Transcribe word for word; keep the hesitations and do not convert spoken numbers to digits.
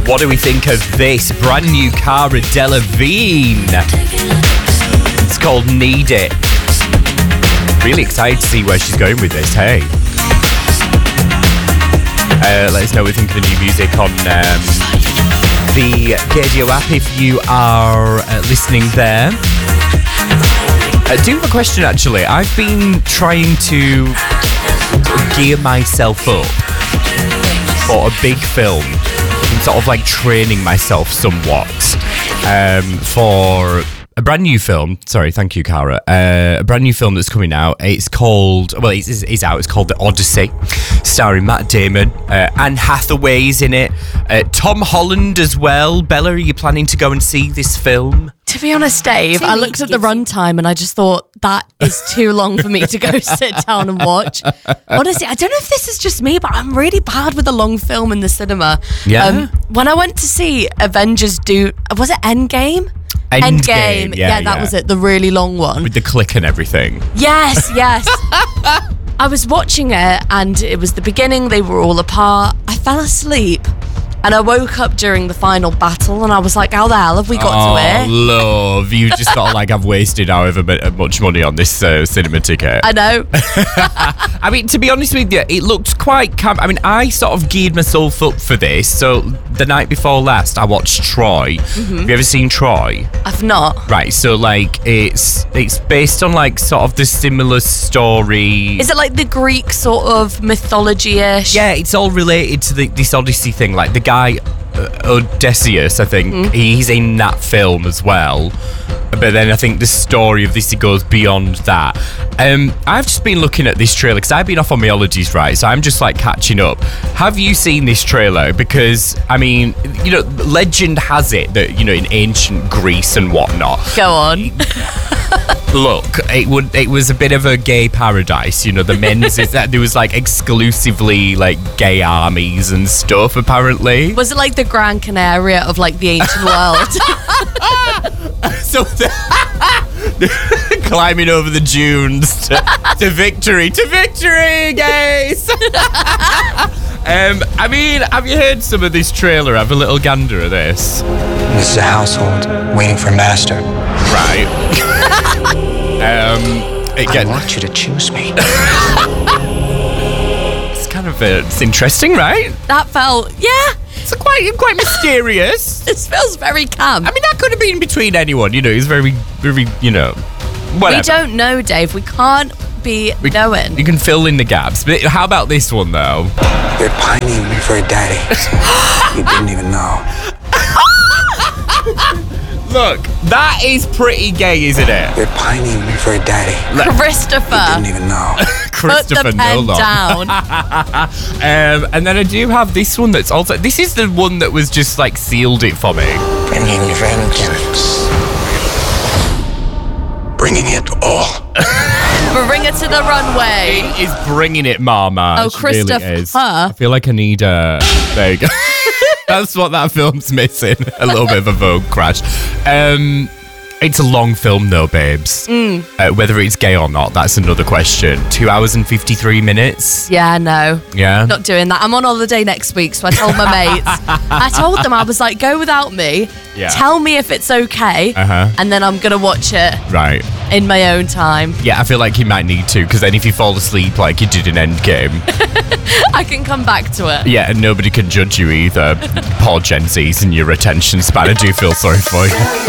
What do we think of this brand new Cara Delevingne? It's called Need It. Really excited to see where she's going with this, hey? Uh, let us know what you think of the new music on um, the Gaydio app if you are uh, listening there. I do have a question, actually. I've been trying to gear myself up for a big film. I'm sort of like training myself somewhat um, for a brand new film. Sorry, thank you, Cara. Uh, a brand new film that's coming out. It's called, well, it's, it's, it's out. It's called The Odyssey, starring Matt Damon. Uh, Anne Hathaway's in it. Uh, Tom Holland as well. Bella, are you planning to go and see this film? To be honest, Dave, I looked at the runtime and I just thought that is too long for me to go sit down and watch. Honestly, I don't know if this is just me, but I'm really bad with a long film in the cinema. Yeah. Um, when I went to see Avengers do, was it Endgame? Endgame. Endgame. Yeah, Yeah, that yeah. was it. The really long one. With the click and everything. Yes, yes. I was watching it and it was the beginning. They were all apart. I fell asleep. And I woke up during the final battle and I was like, how the hell have we got oh, to it? love. You just felt like I've wasted however much money on this uh, cinema ticket. I know. I mean, to be honest with you, it looked quite camp. I mean, I sort of geared myself up for this. So the night before last, I watched Troy. Mm-hmm. Have you ever seen Troy? I've not. Right, so like it's it's based on like sort of the similar story. Is it like the Greek sort of mythology-ish? Yeah, it's all related to the, this Odyssey thing. Like the guy uh, Odysseus, I think mm. he's in that film as well. But then I think the story of this, it goes beyond that. Um, I've just been looking at this trailer because I've been off on my holidays, right? So I'm just like catching up. Have you seen this trailer? Because, I mean, you know, legend has it that, you know, in ancient Greece and whatnot. Go on. Look, it would it was a bit of a gay paradise, you know, the men's is that there was like exclusively like gay armies and stuff apparently. Was it like the Gran Canaria of like the ancient world? So the, climbing over the dunes to, to victory, to victory, gays. um, I mean, have you heard some of this trailer? Have a little gander of this. This is a household waiting for master. Right. um, again, I want you to choose me. It's kind of uh, it's interesting, right? That felt, yeah. It's quite quite mysterious. This feels very camp. I mean, that could have been between anyone, you know. He's very, very, you know, whatever. We don't know, Dave. We can't be we, knowing. You can fill in the gaps. But how about this one, though? They're pining me for a daddy. You didn't even know. Look, that is pretty gay, isn't it? They're pining me for a daddy. Christopher. You didn't even know. Christopher Put the pen Nolan. down. um, and then I do have this one that's also... This is the one that was just, like, sealed it for me. Bringing vengeance. Bringing it all. Bring it to the runway. It is bringing it, Mama. Oh, It really Christopher. is. I feel like I need a... There you go. That's what that film's missing. A little bit of a Vogue crash. Um, it's a long film, though, babes. Mm. Uh, whether it's gay or not, that's another question. Two hours and fifty-three minutes. Yeah, no. Yeah. Not doing that. I'm on holiday next week, so I told my mates. I told them, I was like, go without me. Yeah. Tell me if it's okay. Uh-huh. And then I'm going to watch it Right. in my own time. Yeah, I feel like you might need to, because then if you fall asleep like you did in Endgame, I can come back to it. yeah, and nobody can judge you either. Poor Gen Z's and your attention span. I do feel sorry for you.